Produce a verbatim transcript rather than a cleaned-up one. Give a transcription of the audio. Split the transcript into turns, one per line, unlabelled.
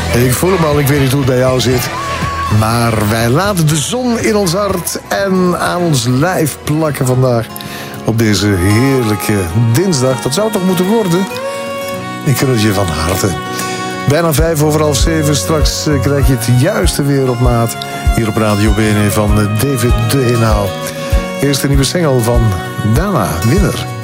En ik voel hem al, ik weet niet hoe het bij jou zit. Maar wij laten de zon in ons hart en aan ons lijf plakken vandaag. Op deze heerlijke dinsdag. Dat zou toch moeten worden? Ik gun het je van harte. Bijna vijf over half zeven. Straks krijg je het juiste weer op maat. Hier op Radio B N van David de Heenaal. Eerst een nieuwe single van Dana Winner.